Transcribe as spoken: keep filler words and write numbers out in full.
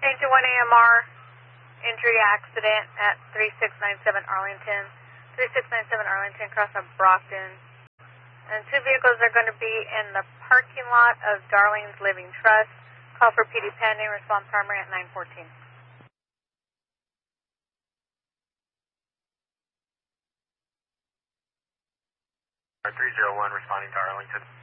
Engine one A M R, injury accident at three six nine seven Arlington. three six nine seven Arlington, cross of Brockton. And two vehicles are going to be in the parking lot of Darling's Living Trust. Call for P D pending, respond primary at nine fourteen. three zero one responding to Arlington.